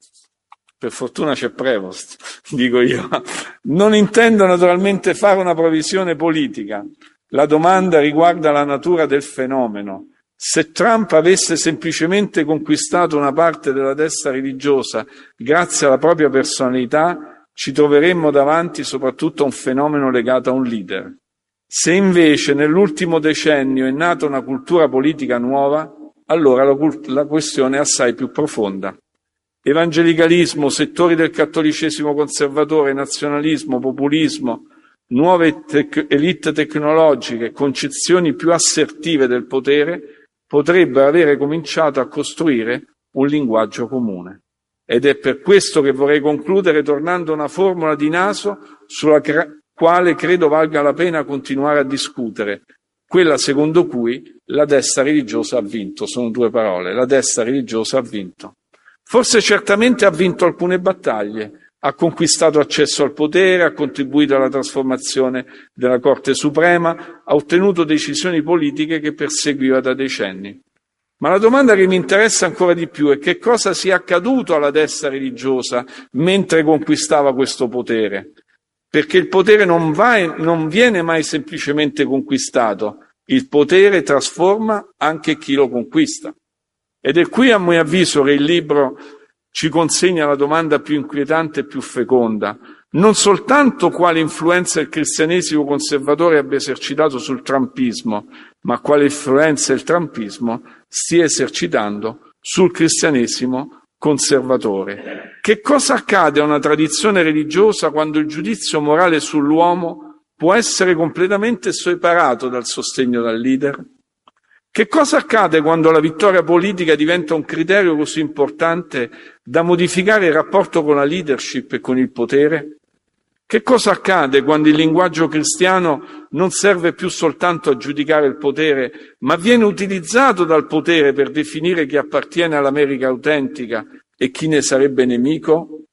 Per fortuna c'è Prevost, dico io. Non intendo naturalmente fare una previsione politica. La domanda riguarda la natura del fenomeno. Se Trump avesse semplicemente conquistato una parte della destra religiosa grazie alla propria personalità, ci troveremmo davanti soprattutto a un fenomeno legato a un leader. Se invece nell'ultimo decennio è nata una cultura politica nuova, allora la questione è assai più profonda. Evangelicalismo, settori del cattolicesimo conservatore, nazionalismo, populismo, nuove elite tecnologiche, concezioni più assertive del potere potrebbero avere cominciato a costruire un linguaggio comune. Ed è per questo che vorrei concludere tornando a una formula di Naso sulla quale credo valga la pena continuare a discutere, quella secondo cui la destra religiosa ha vinto. Sono due parole, la destra religiosa ha vinto. Forse certamente ha vinto alcune battaglie, ha conquistato accesso al potere, ha contribuito alla trasformazione della Corte Suprema, ha ottenuto decisioni politiche che perseguiva da decenni. Ma la domanda che mi interessa ancora di più è che cosa sia accaduto alla destra religiosa mentre conquistava questo potere. Perché il potere non viene mai semplicemente conquistato, il potere trasforma anche chi lo conquista. Ed è qui, a mio avviso, che il libro ci consegna la domanda più inquietante e più feconda, non soltanto quale influenza il cristianesimo conservatore abbia esercitato sul trumpismo, ma quale influenza il trumpismo stia esercitando sul cristianesimo conservatore. Che cosa accade a una tradizione religiosa quando il giudizio morale sull'uomo può essere completamente separato dal sostegno dal leader? Che cosa accade quando la vittoria politica diventa un criterio così importante da modificare il rapporto con la leadership e con il potere? Che cosa accade quando il linguaggio cristiano non serve più soltanto a giudicare il potere, ma viene utilizzato dal potere per definire chi appartiene all'America autentica e chi ne sarebbe nemico?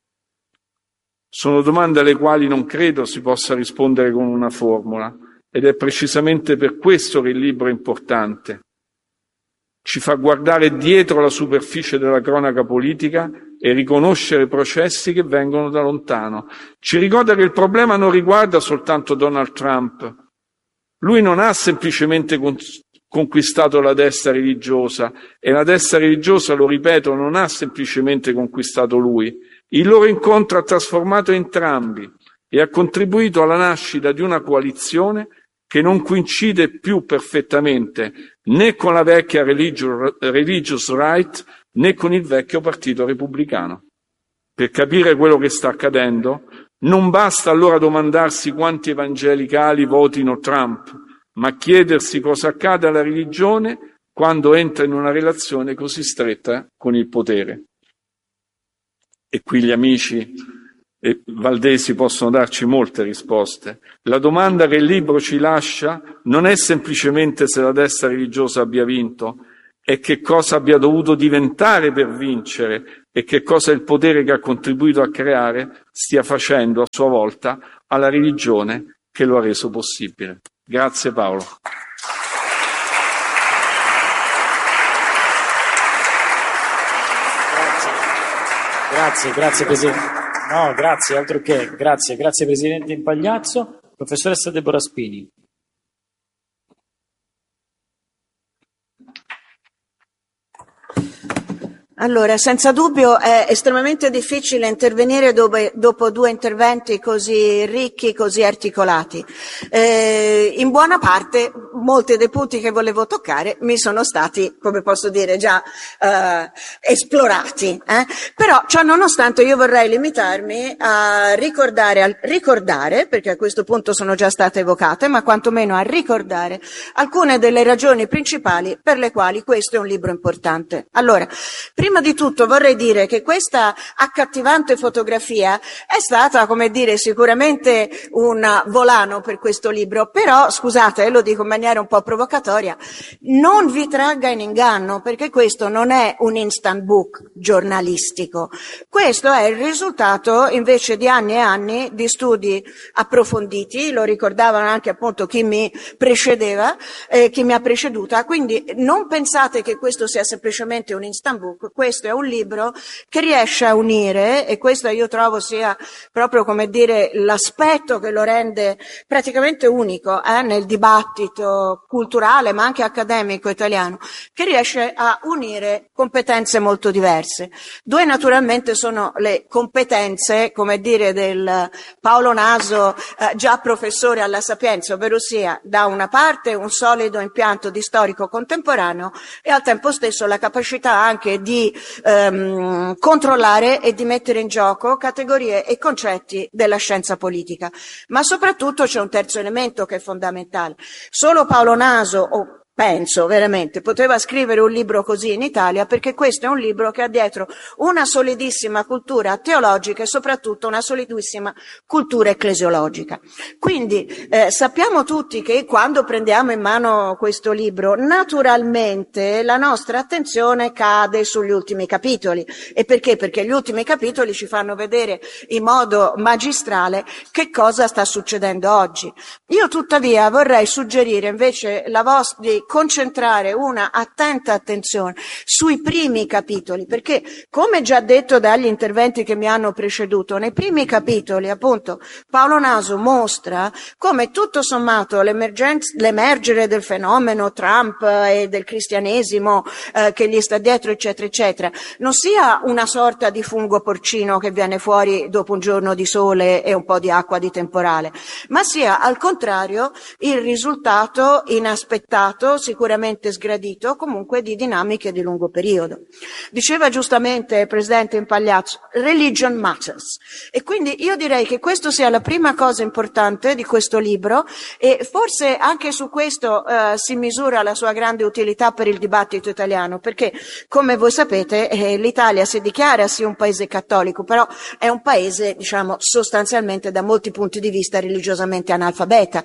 Sono domande alle quali non credo si possa rispondere con una formula, ed è precisamente per questo che il libro è importante. Ci fa guardare dietro la superficie della cronaca politica e riconoscere processi che vengono da lontano. Ci ricorda che il problema non riguarda soltanto Donald Trump. Lui non ha semplicemente conquistato la destra religiosa, e la destra religiosa, lo ripeto, non ha semplicemente conquistato lui. Il loro incontro ha trasformato entrambi e ha contribuito alla nascita di una coalizione che non coincide più perfettamente né con la vecchia religious right né con il vecchio partito repubblicano. Per capire quello che sta accadendo, non basta allora domandarsi quanti evangelicali votino Trump, ma chiedersi cosa accade alla religione quando entra in una relazione così stretta con il potere. E qui gli amici valdesi possono darci molte risposte. La domanda che il libro ci lascia non è semplicemente se la destra religiosa abbia vinto, è che cosa abbia dovuto diventare per vincere e che cosa il potere che ha contribuito a creare stia facendo a sua volta alla religione che lo ha reso possibile. Grazie Paolo. Grazie Presidente. No, grazie, altro che. Grazie Presidente Impagliazzo. Professoressa Deborah Spini. Allora, senza dubbio è estremamente difficile intervenire dopo due interventi così ricchi, così articolati. In buona parte, molti dei punti che volevo toccare mi sono stati, come posso dire, già esplorati. Però, ciò nonostante, io vorrei limitarmi a ricordare, perché a questo punto sono già state evocate, ma quantomeno a ricordare alcune delle ragioni principali per le quali questo è un libro importante. Allora, prima di tutto vorrei dire che questa accattivante fotografia è stata, come dire, sicuramente un volano per questo libro, però, scusate, lo dico in maniera un po' provocatoria, non vi tragga in inganno, perché questo non è un instant book giornalistico. Questo è il risultato invece di anni e anni di studi approfonditi, lo ricordavano anche appunto chi mi precedeva, chi mi ha preceduta, quindi non pensate che questo sia semplicemente un instant book. Questo è un libro che riesce a unire, e questo io trovo sia proprio, come dire, l'aspetto che lo rende praticamente unico nel dibattito culturale ma anche accademico italiano, che riesce a unire competenze molto diverse. Due naturalmente sono le competenze, come dire, del Paolo Naso, già professore alla Sapienza, ovvero sia da una parte un solido impianto di storico contemporaneo e al tempo stesso la capacità anche di controllare e di mettere in gioco categorie e concetti della scienza politica. Ma soprattutto c'è un terzo elemento che è fondamentale. Solo Paolo Naso, penso veramente, poteva scrivere un libro così in Italia, perché questo è un libro che ha dietro una solidissima cultura teologica e soprattutto una solidissima cultura ecclesiologica. Quindi sappiamo tutti che quando prendiamo in mano questo libro, naturalmente la nostra attenzione cade sugli ultimi capitoli. E perché? Perché gli ultimi capitoli ci fanno vedere in modo magistrale che cosa sta succedendo oggi. Io tuttavia vorrei suggerire invece di concentrare una attenta attenzione sui primi capitoli, perché, come già detto dagli interventi che mi hanno preceduto, nei primi capitoli appunto Paolo Naso mostra come tutto sommato l'emergere del fenomeno Trump e del cristianesimo che gli sta dietro eccetera eccetera non sia una sorta di fungo porcino che viene fuori dopo un giorno di sole e un po' di acqua di temporale, ma sia al contrario il risultato inaspettato, sicuramente sgradito, comunque di dinamiche di lungo periodo. Diceva giustamente il Presidente Impagliazzo, religion matters, e quindi io direi che questo sia la prima cosa importante di questo libro, e forse anche su questo si misura la sua grande utilità per il dibattito italiano, perché come voi sapete l'Italia si dichiara sì un paese cattolico, però è un paese, diciamo, sostanzialmente da molti punti di vista religiosamente analfabeta.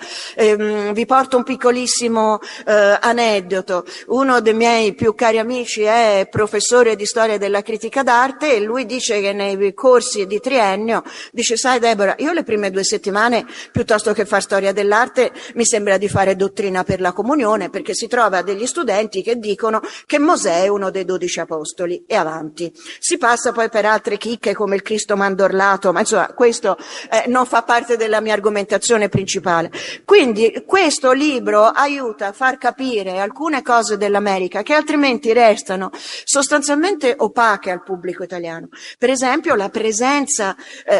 Vi porto un piccolissimo aneddoto. Uno dei miei più cari amici è professore di storia della critica d'arte e lui dice che nei corsi di triennio dice: sai Deborah, io le prime 2 settimane piuttosto che fare storia dell'arte mi sembra di fare dottrina per la comunione, perché si trova degli studenti che dicono che Mosè è uno dei 12 apostoli e avanti. Si passa poi per altre chicche come il Cristo mandorlato, ma insomma questo non fa parte della mia argomentazione principale. Quindi questo libro aiuta a far capire alcune cose dell'America che altrimenti restano sostanzialmente opache al pubblico italiano. Per esempio la presenza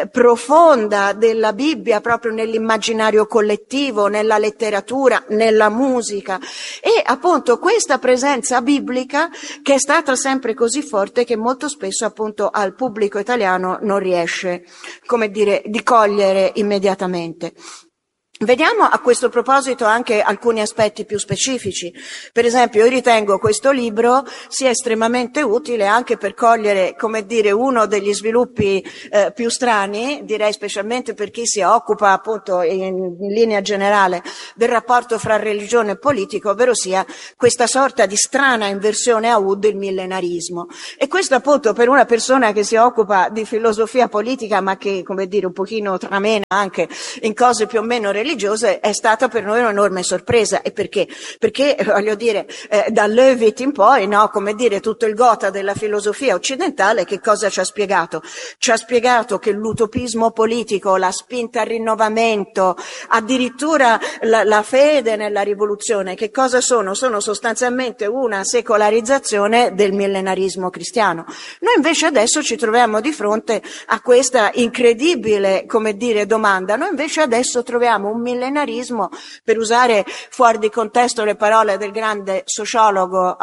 profonda della Bibbia proprio nell'immaginario collettivo, nella letteratura, nella musica, e appunto questa presenza biblica che è stata sempre così forte che molto spesso appunto al pubblico italiano non riesce, come dire, di cogliere immediatamente. Vediamo a questo proposito anche alcuni aspetti più specifici. Per esempio, io ritengo questo libro sia estremamente utile anche per cogliere, come dire, uno degli sviluppi più strani, direi specialmente per chi si occupa appunto in linea generale del rapporto fra religione e politica, ovvero sia questa sorta di strana inversione a U del millenarismo. E questo appunto per una persona che si occupa di filosofia politica, ma che, come dire, un pochino tramena anche in cose più o meno religiose, è stata per noi un'enorme sorpresa. E perché? Perché, voglio dire, da Levitt in poi, no, come dire, tutto il gotha della filosofia occidentale, che cosa ci ha spiegato? Ci ha spiegato che l'utopismo politico, la spinta al rinnovamento, addirittura la fede nella rivoluzione, che cosa sono? Sono sostanzialmente una secolarizzazione del millenarismo cristiano. Noi invece adesso ci troviamo di fronte a questa incredibile, come dire, domanda. Noi invece adesso troviamo un millenarismo, per usare fuori di contesto le parole del grande sociologo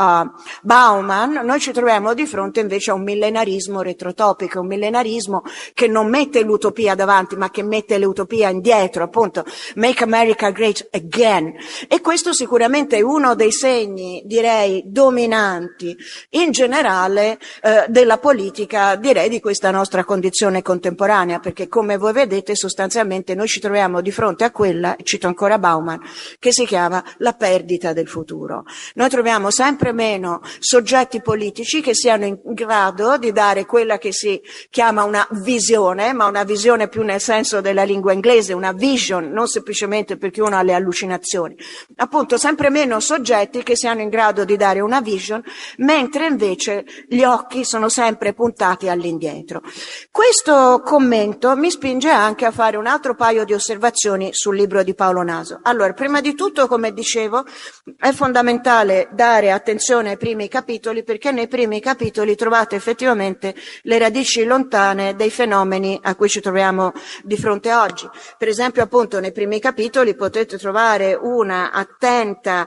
Bauman, noi ci troviamo di fronte invece a un millenarismo retrotopico, un millenarismo che non mette l'utopia davanti, ma che mette l'utopia indietro, appunto, make America great again. E questo sicuramente è uno dei segni, direi, dominanti in generale della politica, direi, di questa nostra condizione contemporanea, perché come voi vedete sostanzialmente noi ci troviamo di fronte a quella, cito ancora Bauman, che si chiama la perdita del futuro. Noi troviamo sempre meno soggetti politici che siano in grado di dare quella che si chiama una visione, ma una visione più nel senso della lingua inglese, una vision, non semplicemente perché uno ha le allucinazioni. Appunto, sempre meno soggetti che siano in grado di dare una vision, mentre invece gli occhi sono sempre puntati all'indietro. Questo commento mi spinge anche a fare un altro paio di osservazioni sul libro di Paolo Naso. Allora, prima di tutto, come dicevo, è fondamentale dare attenzione ai primi capitoli, perché nei primi capitoli trovate effettivamente le radici lontane dei fenomeni a cui ci troviamo di fronte oggi. Per esempio, appunto, nei primi capitoli potete trovare una attenta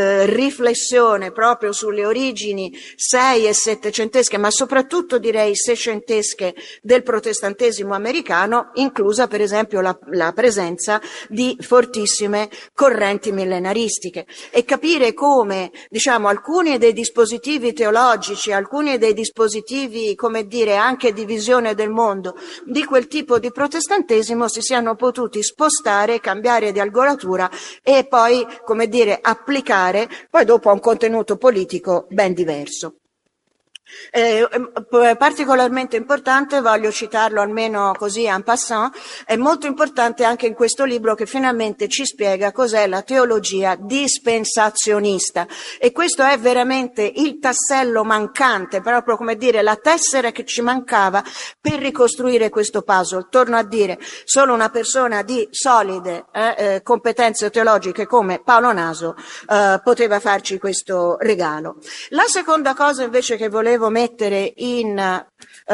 riflessione proprio sulle origini sei e settecentesche, ma soprattutto direi seicentesche del protestantesimo americano, inclusa per esempio la presenza di fortissime correnti millenaristiche, e capire come, diciamo, alcuni dei dispositivi teologici, alcuni dei dispositivi, come dire, anche di visione del mondo di quel tipo di protestantesimo si siano potuti spostare, cambiare di angolatura e poi, come dire, applicare poi dopo a un contenuto politico ben diverso. Particolarmente importante, voglio citarlo almeno così en passant, è molto importante anche in questo libro che finalmente ci spiega cos'è la teologia dispensazionista, e questo è veramente il tassello mancante, proprio, come dire, la tessera che ci mancava per ricostruire questo puzzle. Torno a dire, solo una persona di solide competenze teologiche come Paolo Naso poteva farci questo regalo. La seconda cosa invece che volevo mettere in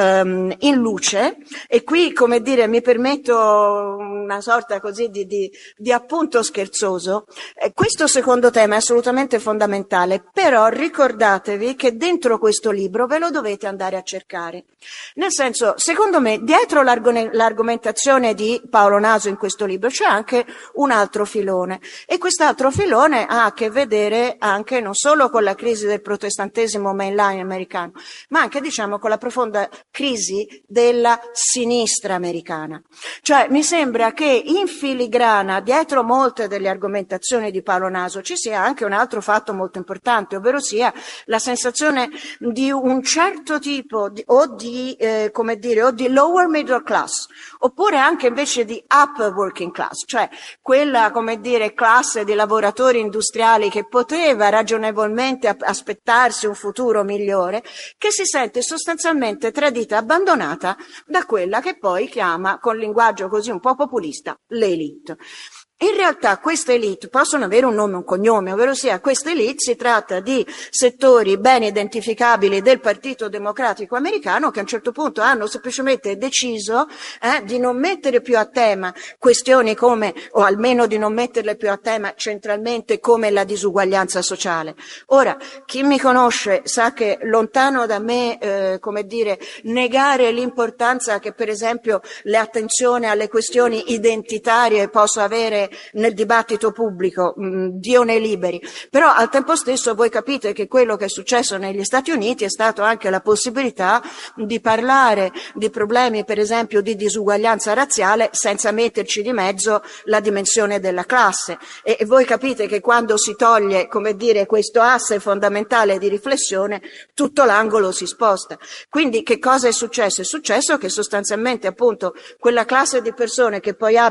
luce, e qui, come dire, mi permetto una sorta così di appunto scherzoso, questo secondo tema è assolutamente fondamentale, però ricordatevi che dentro questo libro ve lo dovete andare a cercare. Nel senso, secondo me, dietro l'argomentazione di Paolo Naso in questo libro c'è anche un altro filone, e quest'altro filone ha a che vedere anche non solo con la crisi del protestantesimo mainline americano, ma anche, diciamo, con la profonda crisi della sinistra americana. Cioè, mi sembra che in filigrana, dietro molte delle argomentazioni di Paolo Naso, ci sia anche un altro fatto molto importante, ovvero sia la sensazione di un certo tipo come dire, o di lower middle class, oppure anche invece di upper working class, cioè quella, come dire, classe di lavoratori industriali che poteva ragionevolmente aspettarsi un futuro migliore, che si sente sostanzialmente tradita, abbandonata da quella che poi chiama, con linguaggio così un po' populista, l'elite. In realtà queste elite possono avere un nome e un cognome, ovvero sia queste elite si tratta di settori ben identificabili del Partito Democratico americano che a un certo punto hanno semplicemente deciso di non mettere più a tema questioni come, o almeno di non metterle più a tema centralmente, come la disuguaglianza sociale. Ora, chi mi conosce sa che lontano da me, come dire, negare l'importanza che per esempio l'attenzione alle questioni identitarie possa avere dire, nel dibattito pubblico, Dio ne liberi. Però al tempo stesso voi capite che quello che è successo negli Stati Uniti è stato anche la possibilità di parlare di problemi, per esempio, di disuguaglianza razziale senza metterci di mezzo la dimensione della classe. E voi capite che quando si toglie, come dire, questo asse fondamentale di riflessione, tutto l'angolo si sposta. Quindi che cosa è successo? È successo che sostanzialmente appunto quella classe di persone che poi ha